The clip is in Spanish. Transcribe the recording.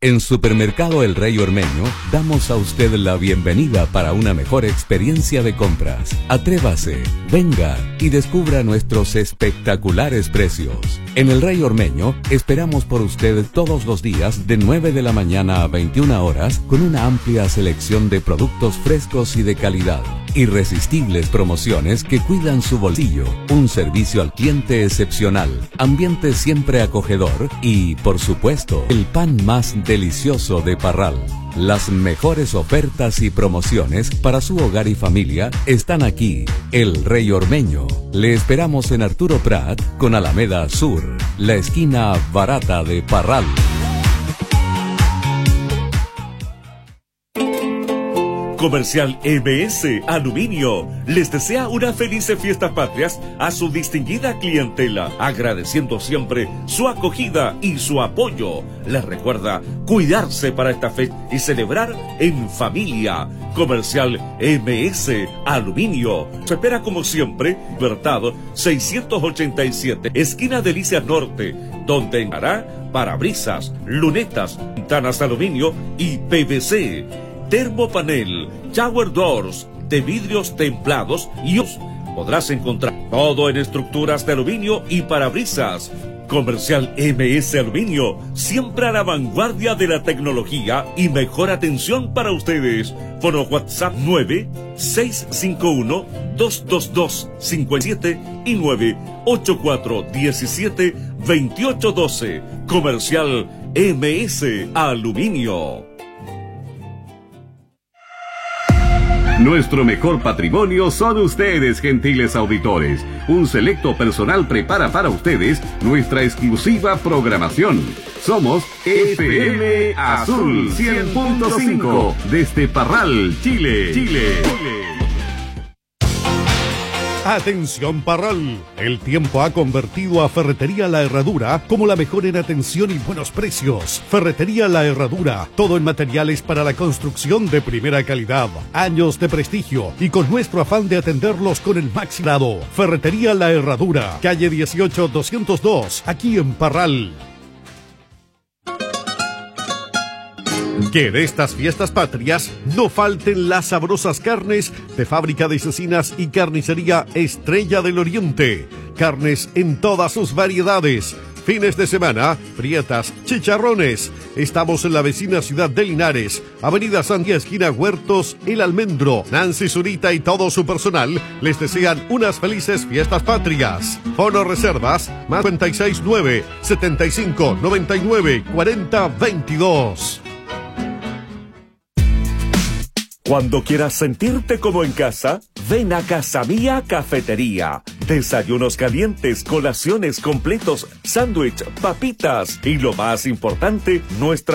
En Supermercado El Rey Ormeño damos a usted la bienvenida para una mejor experiencia de compras. Atrévase, venga y descubra nuestros espectaculares precios. En El Rey Ormeño esperamos por usted todos los días de 9 de la mañana a 21 horas con una amplia selección de productos frescos y de calidad. Irresistibles promociones que cuidan su bolsillo, un servicio al cliente excepcional, ambiente siempre acogedor y, por supuesto, el pan más delicioso de Parral. Las mejores ofertas y promociones para su hogar y familia están aquí. El Rey Ormeño. Le esperamos en Arturo Prat con Alameda Sur, la esquina barata de Parral. Comercial MS Aluminio les desea unas felices fiestas patrias a su distinguida clientela, agradeciendo siempre su acogida y su apoyo. Les recuerda cuidarse para esta fecha y celebrar en familia. Comercial MS Aluminio. Se espera como siempre, Libertad 687, esquina Delicias Norte, donde entrará parabrisas, lunetas, ventanas de aluminio y PVC. Termopanel, shower doors, de vidrios templados y podrás encontrar todo en estructuras de aluminio y parabrisas. Comercial MS Aluminio, siempre a la vanguardia de la tecnología y mejor atención para ustedes. Fono WhatsApp 9-651-222-57 y 9-8417-2812. Comercial MS Aluminio. Nuestro mejor patrimonio son ustedes, gentiles auditores. Un selecto personal prepara para ustedes nuestra exclusiva programación. Somos FM Azul 100.5 desde Parral, Chile. Atención Parral, el tiempo ha convertido a Ferretería La Herradura como la mejor en atención y buenos precios. Ferretería La Herradura, todo en materiales para la construcción de primera calidad, años de prestigio y con nuestro afán de atenderlos con el máximo grado. Ferretería La Herradura, calle 18-202, aquí en Parral. Que en estas fiestas patrias no falten las sabrosas carnes de Fábrica de Cecinas y Carnicería Estrella del Oriente. Carnes en todas sus variedades. Fines de semana, prietas, chicharrones. Estamos en la vecina ciudad de Linares, Avenida Sandia, esquina Huertos, El Almendro. Nancy Zurita y todo su personal les desean unas felices fiestas patrias. Fono reservas, más 569 75 99 40 22. Cuando quieras sentirte como en casa, ven a Casa Mía Cafetería. Desayunos calientes, colaciones completos, sándwich, papitas y lo más importante, nuestra